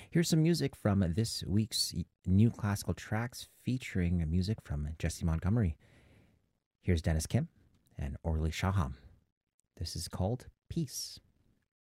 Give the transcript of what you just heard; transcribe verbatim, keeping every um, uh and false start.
Here's some music from this week's new classical tracks featuring music from Jesse Montgomery. Here's Dennis Kim and Orly Shaham. This is called Peace.